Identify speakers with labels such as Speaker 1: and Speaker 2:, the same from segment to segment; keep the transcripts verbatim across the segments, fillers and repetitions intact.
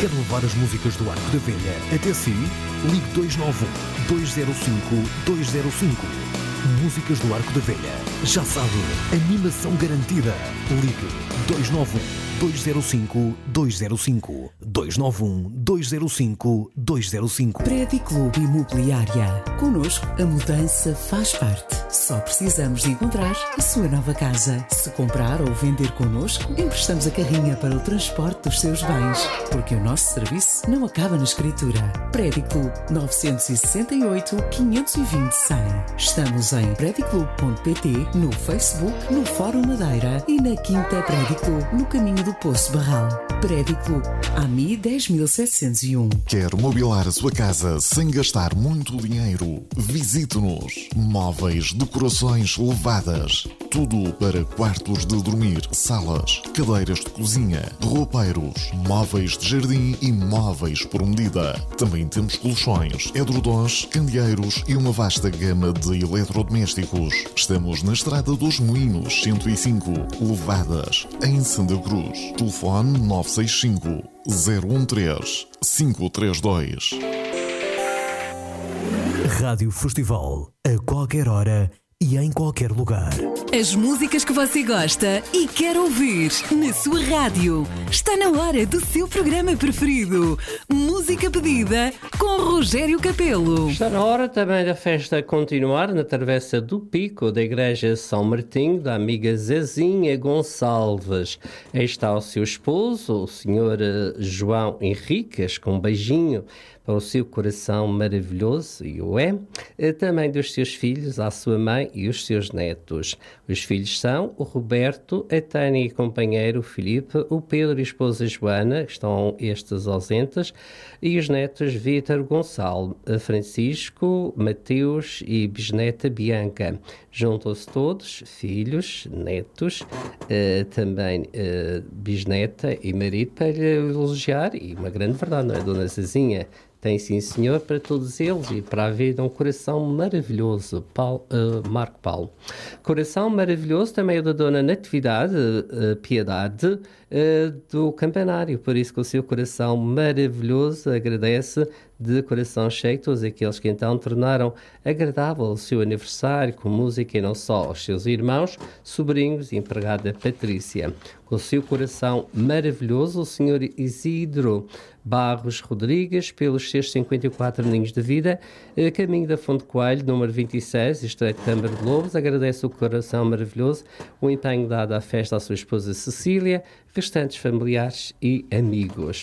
Speaker 1: Quer levar as músicas do Arco da Velha até si? Ligue dois nove um, dois zero cinco, dois zero cinco. Músicas do Arco da Velha. Já sabe, animação garantida. Ligue dois nove um, dois zero cinco, dois zero cinco. dois nove um, dois zero cinco, dois zero cinco.
Speaker 2: Prédio Clube Imobiliária. Connosco, a mudança faz parte. Só precisamos de encontrar a sua nova casa. Se comprar ou vender connosco, emprestamos a carrinha para o transporte dos seus bens. Porque o nosso serviço não acaba na escritura. Prédio Clube nove seis oito, quinhentos e vinte, cem. Estamos em prédio clube ponto pt, no Facebook, no Fórum Madeira e na Quinta Prédio Clube, no caminho do Poço Barral. Prédio Clube, A M I dez mil setecentos e um.
Speaker 3: Quer mobilar a sua casa sem gastar muito dinheiro? Visite-nos. Móveis, decorações levadas. Tudo para quartos de dormir, salas, cadeiras de cozinha, roupeiros, móveis de jardim e móveis por medida. Também temos colchões, edredons, candeeiros e uma vasta gama de eletrodomésticos. Estamos na Estrada dos Moinhos, cento e cinco, Levadas, em Santa Cruz. Telefone nove seis cinco, zero um três, cinco três dois.
Speaker 1: Rádio Festival, a qualquer hora e em qualquer lugar.
Speaker 4: As músicas que você gosta e quer ouvir na sua rádio. Está na hora do seu programa preferido. Música pedida com Rogério Capelo.
Speaker 5: Está na hora também da festa continuar na Travessa do Pico da Igreja São Martinho, da amiga Zezinha Gonçalves. Aí está o seu esposo, o senhor João Henriques, com um beijinho para o seu coração maravilhoso, e o é, também dos seus filhos, a sua mãe e os seus netos. Os filhos são o Roberto, a Tânia e companheiro, o Filipe, o Pedro e a esposa Joana, estão estes ausentes, e os netos Vítor, Gonçalo, Francisco, Mateus e bisneta Bianca. Juntam-se todos, filhos, netos, uh, também uh, bisneta e marido, para lhe elogiar, e uma grande verdade, não é, Dona Zezinha? Tem sim, senhor, para todos eles e para a vida um coração maravilhoso. Paulo, uh, Marco Paulo. Coração maravilhoso também é da Dona Natividade, uh, Piedade, uh, do Campanário. Por isso que o seu coração maravilhoso agradece de coração cheio todos aqueles que então tornaram agradável o seu aniversário com música e não só aos seus irmãos, sobrinhos e empregada Patrícia. Com o seu coração maravilhoso, o senhor Isidro Barros Rodrigues, pelos seus cinquenta e quatro aninhos de vida, caminho da Fonte Coelho, número vinte e seis, Estreito de Câmara de Lobos, agradece o coração maravilhoso, o empenho dado à festa à sua esposa Cecília, restantes familiares e amigos.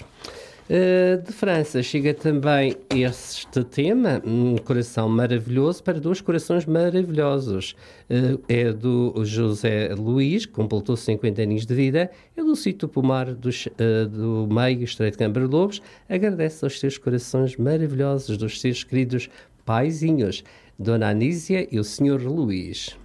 Speaker 5: Uh, de França chega também este tema, um coração maravilhoso para dois corações maravilhosos. Uh, é do José Luís, que completou cinquenta anos de vida, é do sítio Pomar dos, uh, do Meio, Estreito de Câmara de Lobos, agradece aos seus corações maravilhosos dos seus queridos paizinhos, Dona Anísia e o senhor Luís.